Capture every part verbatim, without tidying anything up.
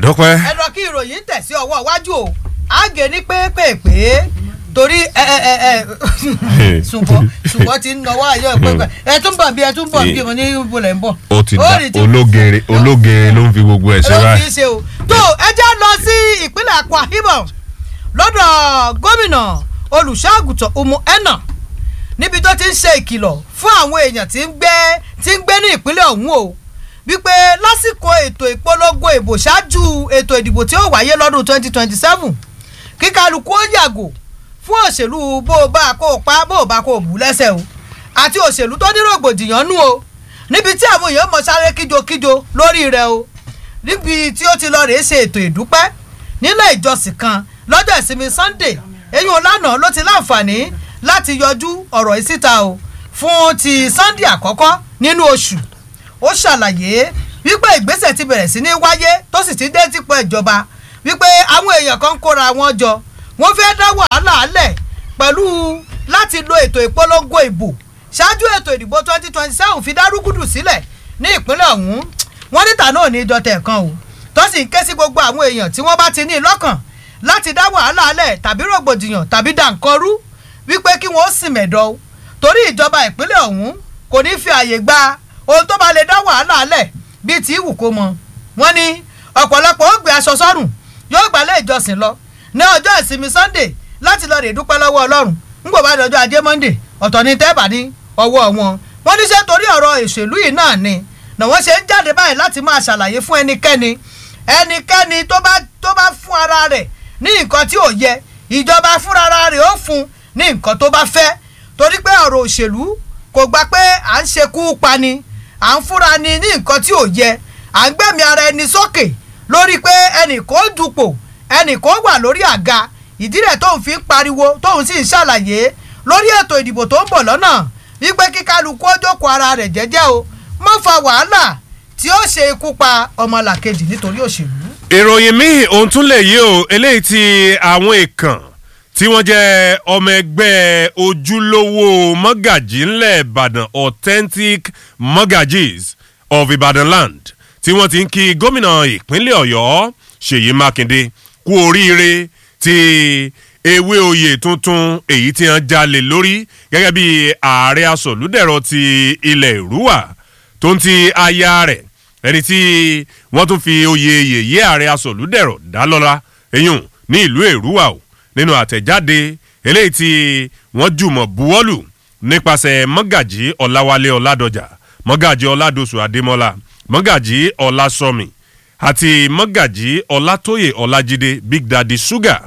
àdọ́pẹ́. ẹ lọ kí ìròyìn tẹ̀ sí ọwọ́ iwájú o àgè ní pépèpé torí ẹ ẹ ẹ ṣùgbọ́n ṣùgbọ́n ti ń nọwọ́ ayọ̀ pépè ẹ tún bọ̀ bí ẹ tún bọ̀ bí mo ní ìbòlẹ̀ ń bọ̀. ó ti da ológere ológere ló ń fi gbogbo ẹ̀ ṣe ló báyìí. fi ṣe o tó ẹ jẹ́ lọ sí ìpínlẹ̀ Akwa Ibom lọ́dọ̀ gómìnà olùṣọ́àgùtàn Umu Ena níbi tó ti ń ṣe ìkìlọ̀ fún àwọn èèyàn tí ń gbé tí ń gbé ní ìpínlẹ̀ ọ̀hún o wípé lásìkò ètò ìpolongo ìbò ṣáájú ètò ìdìbò tí ó wáyé lọ́dún twenty twenty seven kí kálukú ó yàgò fún òṣèlú bó o bá kó o pa bó o bá kó o bù lẹ́sẹ̀ o àti òṣèlú tó ní rògbòdìyàn nú o níbi tí àwọn èèyàn mọ̀ sáré kíjokíjo lórí rẹ̀ o níbi tí ó ti lọ rèé ṣe ètò ìdúpẹ́ nílé ìjọsìn kan lọ́jọ́ ìsinmi Sunday eyín ọ̀lànà ló ti láǹfààní láti yọjú ọ̀rọ̀ yìí síta o fún ti Sunday àkọ́kọ́ nínú oṣù ó ṣàlàyé wípé ìgbésẹ̀ ti bẹ̀rẹ̀ sí ní wáyé tó sì ti dé tipọ̀ ìjọba wípé àwọn èèyàn kan kóra wọn jọ wọ́n fẹ́ dá wàhálà alẹ̀ pẹ̀lú láti lo ètò ìpolongo ìbò ṣáájú ètò ìdìbò twenty twenty seven fi dárúgùdù sílẹ̀ ní ìpínlẹ̀ ọ̀hún wọ́n níta náà ní ìjọtẹ̀ kan o tó sì ń ké sí gbogbo àwọn èèyàn tí wọ́n bá ti ní lọ́kàn láti dá wàhálà alẹ̀ tàbí rògbòdìyàn tàbí dàǹkanrú wípé kí wọ́n sì mẹ̀dọ̀ torí ìjọba ìpínlẹ̀ ọ̀hún kò ní fi àyè gba ohun tó bá lè dá wàhálà alẹ̀ bíi tí ìwù kó mọ wọ́n ní ọ̀pọ̀lọpọ̀ ó gbé aṣọ sọ́rùn yóò gbálẹ̀ ìjọsìn lọ ní ọjọ́ ìsinmi Sunday láti lọ rè dúpẹ́ lọ́wọ́ Ọlọ́run ńgbò bá dọjọ́ ajé Monday ọ̀tọ̀ ní tẹ́ẹ̀bà ní ọwọ́ wọn wọ́n ní ṣé torí ọ̀rọ̀ ìṣèlú yìí náà ni nà wọ́n ṣe ń jáde báyìí láti máa ṣàlàyé fún ẹnikẹ́ni ẹnikẹ́ni tó bá tó bá fún ara rẹ̀ ní nǹkan tí ò yẹ ìjọba fúnra ara rẹ̀ ó fún ní nǹkan tó bá fẹ́ torí pé ọ̀rọ̀ òṣèlú kò gbà pé à ń ṣekú pani à ń fúnra ni ní nǹkan tí ò yẹ à ń gbẹ̀mí ara ẹni sókè lórí pé ẹnì kò dupò ẹnì kò wà lórí àga ìdí rẹ̀ tóun fi ń pariwo tóun sì ń ṣàlàyé lórí ètò ìdìbò tó ń bọ̀ lọ́nà wípé kí kálukú ó jókòó ara rẹ̀ jẹ́jẹ́ o má fa wàhálà tí ó ṣe ikú pa ọmọlàkejì nítorí òṣèlú. ìròyìn míì òun tún lè yí o eléyìí tí àwọn èèkàn tí wọ́n jẹ́ ọmọ ẹgbẹ́ ojúlówó mọ́gàjì ńlẹ̀ Ìbàdàn authentic mọ́gàjis of Ibadan land tí wọ́n ti ń kí gómìnà ìpínlẹ̀ Ọ̀yọ́ Ṣèyí Mákindé kú oríire ti ewé oyè tuntun èyí tí wọ́n jalè lórí gẹ́gẹ́ bí ààrẹ asọ̀lúdẹ̀rọ̀ ti ilẹ̀ Èrúwà tó ń ti aya rẹ̀ ẹni tí wọ́n tún fi oyè yèyé ààrẹ asọ̀lúdẹ̀rọ̀ dá lọ́lá eyín ní ìlú Èrúwà o nínú àtẹ̀jáde eléyìí tí wọ́n jùmọ̀ buwọ́lù nípasẹ̀ mọ́gàjí Ọláwálé Ọládọjà mọ́gàjí Ọládòsù Adémọ́lá mọ́gàjí Ọlásọmì àti mọ́gàjí Ọlátóyè Ọlájídé Big Daddy Sugar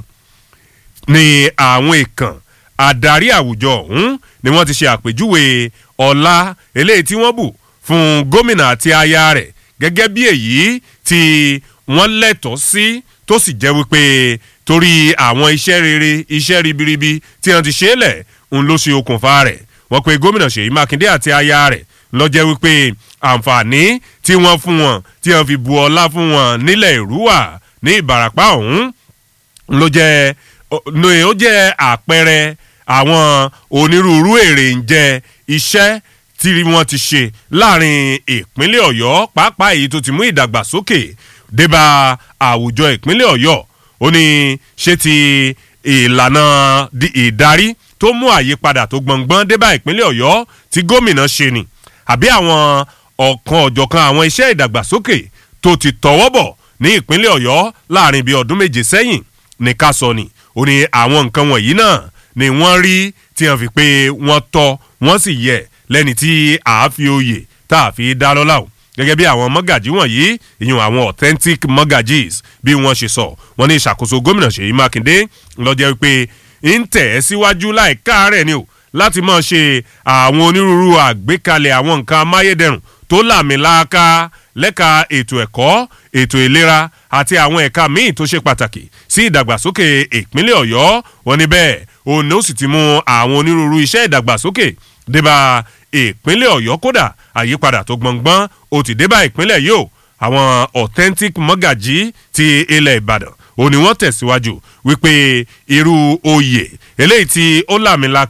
ni àwọn èèkàn adarí àwùjọ ọ̀hún ni wọ́n ti ṣe àpèjúwe ọlá eléyìí tí wọ́n bù fún gómìnà àti aya rẹ̀ gẹ́gẹ́ bí èyí tí wọ́n lẹ́tọ̀ọ́ sí tó sì jẹ́ wípé torí àwọn iṣẹ́ rere iṣẹ́ ribiribi tí wọ́n ti ṣe é lẹ̀ ń ló ṣe okùnfà rẹ̀ wọ́n pe gómìnà Ṣèyí Mákindé àti aya rẹ̀ ló jẹ́ wípé àǹfààní tí wọ́n fún wọn tí wọ́n fi bu ọlá fún wọn nílẹ̀ Èrúwà ní Ìbàràpá ọ̀hún ló jẹ́ ó jẹ́ àpẹẹrẹ àwọn onírúurú èrè ń jẹ iṣẹ́ tí wọ́n ti ṣe láàrin ìpínlẹ̀ Ọ̀yọ́ pàápàá èyí tó ti mú ìdàgbàsókè débà àwùjọ ìpínlẹ̀ Ọ̀yọ́ ó ní ṣé ti ìlànà ìdarí tó mú àyípadà tó gbọ̀ngbọ́n débà ìpínlẹ̀ Ọ̀yọ́ tí gómìnà ṣe ni àbí àwọn ọ̀kan ọ̀jọ̀kan àwọn iṣẹ́ ìdàgbàsókè tó ti tọwọ́ bọ̀ ní ìpínlẹ̀ Ọ̀yọ́ láàrin bíi ọdún méje sẹ́yìn ní ká sọ ni ó ní àwọn nǹkan wọ̀nyí náà ni wọ́n rí tí wọ́n fi pé wọ́n tọ́ wọ́n sì yẹ lẹ́ni tí a fi oyè tá a fi dá lọ́lá o gẹ́gẹ́ bí àwọn mọ́gàjí wọ̀nyí ìyún àwọn authentic mọ́gàjís bí wọ́n ṣe sọ wọ́n ní ìṣàkóso gómìnà Ṣèyí Mákindé lọ́jọ́ wípé ń tẹ̀ ẹ́ síwájú láì káàárẹ̀ ni o láti máa ṣe àwọn onírúurú àgbékalẹ̀ àwọn nǹkan amáyédẹrùn tó làmìlàaka lẹ́ka ètò ẹ̀kọ́ ètò ìlera àti àwọn ẹ̀ka míì tó ṣe pàtàkì sí ìdàgbàsókè ìpínlẹ̀ Ọ̀yọ́ wọn ní bẹ́ẹ̀ òun ni ó sì ti mú àwọn onírúurú iṣẹ́ ìdàgbàsókè débà ìpínlẹ̀ Ọ̀yọ́ kódà àyípadà tó gbọ̀ngbọ́n ó ti débà ìpínlẹ̀ yìí o àwọn authentic mọ́gàjí ti ilẹ̀ Ìbàdàn ó ní wọ́n tẹ̀síwájú wípé irú oyè eléyìí tí ó làmìlaka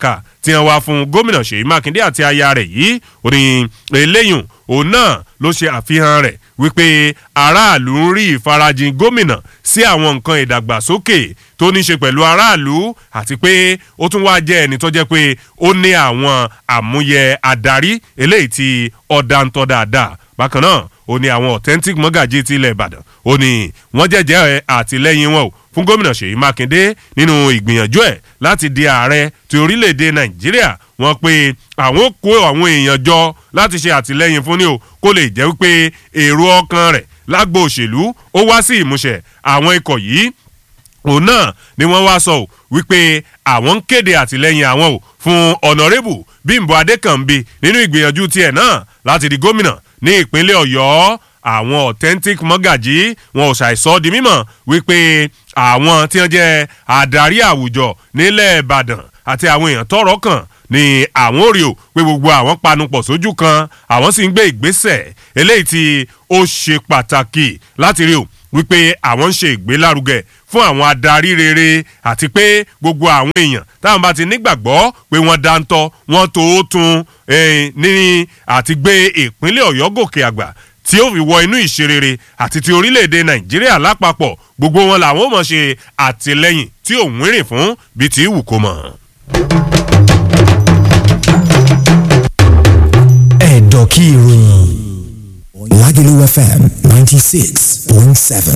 tí wọ́n wá fún gómìnà Ṣèyí Mákindé àti aya rẹ̀ yìí ó ní eléyùn òun náà ló ṣe àfihàn rẹ̀ wípé aráàlú ń rí ìfarajìn gómìnà sí àwọn nǹkan ìdàgbàsókè tó ní ṣe pẹ̀lú aráàlú àti pé ó tún wá jẹ́ ẹni tó jẹ́ pé ó ní àwọn àmúyẹ adarí eléyìí tí ọ̀dàntọ́ dáadáa bákan náà ó ní àwọn authentic mọ́gàjí ti ilẹ̀ Ìbàdàn ó ní wọ́n jẹ́jẹ́ àtìlẹ́yìn wọn o fún gómìnà Ṣèyí Mákindé nínú ìgbìyànjú ẹ̀ láti di ààrẹ ti orílẹ̀-èdè Nàìjíríà wọ́n pé àwọn kó àwọn èèyàn jọ láti ṣe àtìlẹ́yìn fún ni o kó lè jẹ́ wípé èrò ọkàn rẹ̀ lágbo òṣèlú ó wá sí ìmúṣẹ àwọn ikọ̀ yìí òun náà ni wọ́n wá sọ wípé àwọn ń kéde àtìlẹ́yìn àwọn o fún ọ̀nàrẹ́bù Bímbọ́ Adékànbí nínú ìgbìyànjú tiẹ̀ náà láti di gómìnà ní ìpínlẹ̀ Ọ̀yọ́ àwọn authentic mọ́gàjí wọn ò ṣàìsọ di mímọ̀ wípé àwọn tí wọ́n jẹ́ adarí àwùjọ nílẹ̀ Ìbàdàn àti àwọn èèyàn tọ́rọ̀ kàn ní àwọn òrìò pé gbogbo àwọn panupọ̀ sójú kan àwọn sì ń gbé ìgbésẹ̀ eléyìí tí ó ṣe pàtàkì láti rí o wípé àwọn ń ṣe ìgbélárugẹ fún àwọn adarí rere àti pé gbogbo àwọn èèyàn táwọn bá ti nígbàgbọ́ pé wọ́n dáńtọ́ wọ́n tó tún ní àti gbé ìpínlẹ̀ Ọ̀yọ́ gòkè àgbà tí ó fi wọ inú ìṣerere àti ti orílẹ̀-èdè Nàìjíríà lápapọ̀ gbogbo wọn làwọn ò mọ̀ ṣe àtìlẹ́yìn tí òun rìn fún bí ti wù kó mọ̀. ẹ̀dọ̀ kí ìròyìn Lagelu F M ninety six point seven.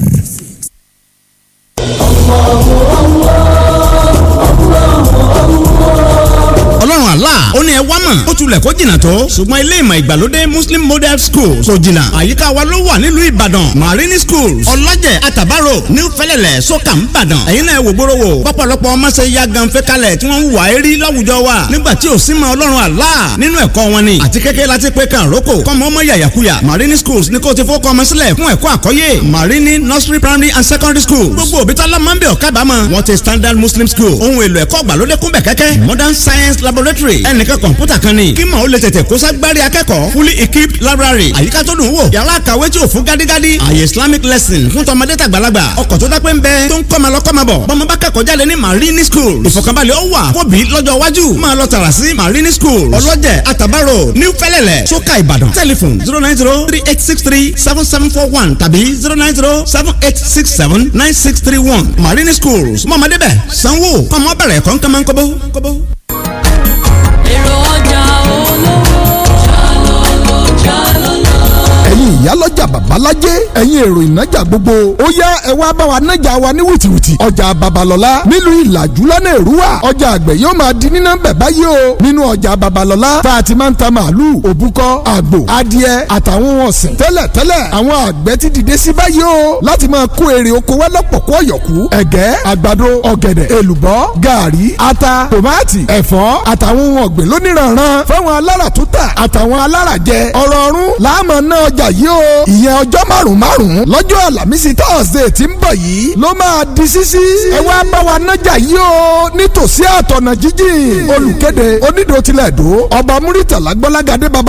ọlọ́run Allah ó ní ẹ wá mọ̀ ó tulẹ̀ kó jìnnà tó ṣùgbọ́n ilé ìmọ̀ ìgbàlódé Muslim Model School kò jìnnà àyíká wa ló wà nílùú Ìbàdàn Marini School ọlọ́jẹ̀ àtàbárò New Fẹ́lẹ́lẹ̀ sọ́kà ń bàdàn ẹ̀yin náà wò gbóró wò pọ́pọ́lọpọ́ ọmọ ṣe ya ganfẹ́ kalẹ̀ tí wọ́n ń wà á rí láwùjọ wa nígbà tí ò sí mọ ọlọ́run Allah nínú ẹ̀kọ́ wọn ni àti kékeré láti pé kan roko kọ́mọ ọmọ yàyàkuyà Marini Schools ní kó ti fọ́ kọ́mọ sílẹ̀ fún ẹ̀kọ́ àkọ́yé Marini Nursery Primary and Secondary School gbogbo òbí tọ́lá máa ń bẹ̀ ọ̀kábàámọ̀ wọ́n ti Standard Muslim School ohun èlò ẹ̀kọ́ gbàlódé kún bẹ̀ kẹ́kẹ́ Modern Science Laboratory ẹnìkan kọ̀ǹpútà kan ni kí màá ó lè tètè kó ságbárí akẹ́kọ̀ọ́ fully equipped library àyíká tó dùn wò yàrá àkàwé tí ò fún gádígádí àyè Islamic lesson fún tọmọdé tàgbàlagbà ọkọ̀ tó dápẹ́ ń bẹ tó ń kọ́mọ lọ kọ́mọ bọ̀ bọ́mọ bá kẹ́kọ̀ọ́ jáde ní Marini School ìfọ̀kànbalẹ̀ ó wà fóbi lọ́jọ́ iwájú máa lọ tààrà sí Marini School ọlọ́jẹ̀ àtàbárò New Fẹ́lẹ́lẹ̀ sókà Ìbàdàn telephone zero nine zero three eight six three seven seven four one tàbí zero nine zero seven eight six seven nine six three one Marini Schools mọ̀mọ́dé bẹ̀ sanwó kọ́mọ bẹ̀rẹ̀ kọ́ ń kọ́ máa ń kọ́bó. èrò ọjà olówó jálọ́lọ́ jálọ́lọ́. ẹ̀yin ìyálọ́jà babalájẹ́ ẹ̀yin èrò ìnájà gbogbo ó yá ẹ wá bá wa nájà wa ní wìtìwìtì ọjà babalọ́lá nílùú ìlàjú lọ́nà èrúwà ọjà àgbẹ̀ yóò máa di nínà bẹ̀ báyìí o nínú ọjà babalọ́lá tá a ti máa ń ta màálù òbúkọ àgbò adìẹ àtàwọn ohun ọ̀sìn tẹ́lẹ̀ tẹ́lẹ̀ àwọn àgbẹ̀ ti dìde sí báyìí o láti máa kó èrè oko wá lọ́pọ̀ kó ọ̀yọ̀kú ẹ̀gẹ́ àgbàdo ọ̀gẹ̀dẹ̀ èlùbọ́ gàrí ata tòmátì ẹ̀fọ́ àtàwọn ohun ọ̀gbìn lóníranran fáwọn alára tó tà àtàwọn alára jẹ ọ̀rọ̀ ọ̀run láàmú náà ọjà yìí o ìyẹn ọjọ́ márùn-ún márùn-ún lọ́jọ́ àlàmísì tọ́sídẹ̀ẹ́ tí ń bọ̀ yìí ló máa di sísí ẹ wá bá wa nájà yìí o nítòsí àtọ̀nà jíjìn olùkéde onídòó tilẹ̀ dó ọba múrítàlá gbọ́lágadé baba